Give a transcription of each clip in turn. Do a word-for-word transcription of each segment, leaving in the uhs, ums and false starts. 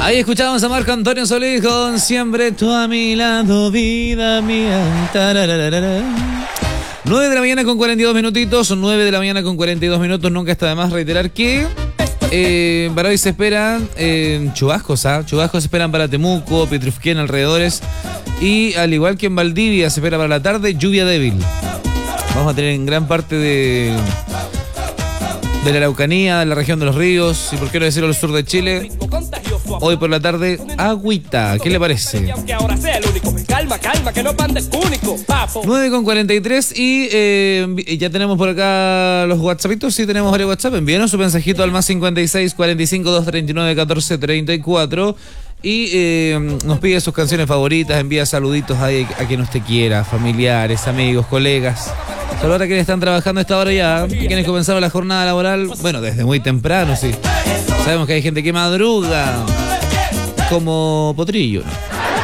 Ahí escuchamos a Marco Antonio Solís con Siempre tú a mi lado, vida mía. Tarararara. nueve de la mañana con cuarenta y dos minutitos, nueve de la mañana con cuarenta y dos minutos. Nunca está de más reiterar que eh, para hoy se esperan eh, chubascos, ¿ah? Chubascos se esperan para Temuco, Petrufquén, alrededores. Y al igual que en Valdivia se espera para la tarde lluvia débil. Vamos a tener en gran parte de, de la Araucanía, de la región de los ríos y por qué no decirlo al sur de Chile. Hoy por la tarde, agüita. ¿Qué le parece? nueve con cuarenta y tres y eh, ya tenemos por acá los WhatsAppitos. Sí, tenemos varios WhatsApp. Envíenos su mensajito al más cincuenta y seis, cuarenta y cinco, doscientos treinta y nueve, catorce, treinta y cuatro. Y eh, nos pide sus canciones favoritas. Envía saluditos ahí a quien usted quiera. Familiares, amigos, colegas. Solo ahora quienes están trabajando a esta hora ya. Quienes comenzaron la jornada laboral, bueno, desde muy temprano, sí. Sabemos que hay gente que madruga como potrillo, ¿no?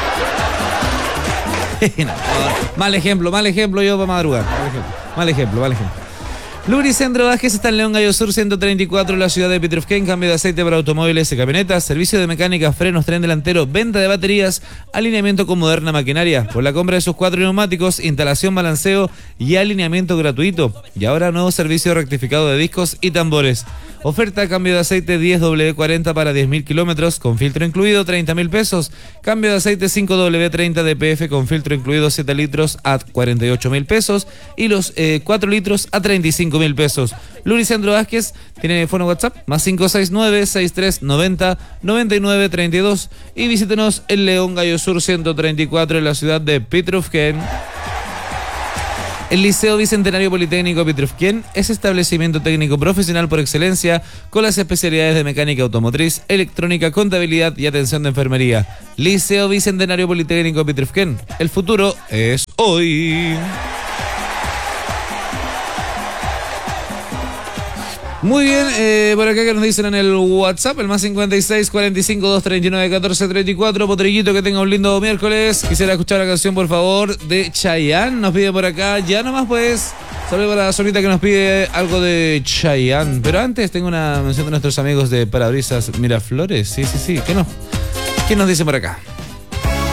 No, mal ejemplo, mal ejemplo yo para madrugar. Mal ejemplo, mal ejemplo, mal ejemplo. Lubricentro Vázquez está en León Gallo Sur ciento treinta y cuatro, en la ciudad de Petrufquén. Cambio de aceite para automóviles y camionetas, servicio de mecánica, frenos, tren delantero, venta de baterías, alineamiento con moderna maquinaria. Por la compra de sus cuatro neumáticos, instalación, balanceo y alineamiento gratuito. Y ahora nuevo servicio rectificado de discos y tambores. Oferta, cambio de aceite diez W cuarenta para diez mil kilómetros, con filtro incluido, treinta mil pesos. Cambio de aceite cinco W treinta D P F con filtro incluido, siete litros a cuarenta y ocho mil pesos. Y los eh, cuatro litros a treinta y cinco mil pesos. Lubricentro Vázquez tiene teléfono WhatsApp más cinco seis nueve, sesenta y tres noventa, noventa y nueve treinta y dos. Y visítenos en León Gallo Sur ciento treinta y cuatro, en la ciudad de Petrufquén. El Liceo Bicentenario Politécnico Petrufquén es establecimiento técnico profesional por excelencia con las especialidades de mecánica automotriz, electrónica, contabilidad y atención de enfermería. Liceo Bicentenario Politécnico Petrufquén. El futuro es hoy. Muy bien, eh, por acá que nos dicen en el WhatsApp, el más cincuenta y seis, cuarenta y cinco, doscientos treinta y nueve, catorce, treinta y cuatro. Potrillito, que tenga un lindo miércoles. Quisiera escuchar la canción, por favor, de Chayanne. Nos pide por acá, ya nomás pues. Saludos para la Solita que nos pide algo de Chayanne. Pero antes tengo una mención de nuestros amigos de Parabrisas Miraflores. Sí, sí, sí. ¿Qué nos, qué nos dice por acá?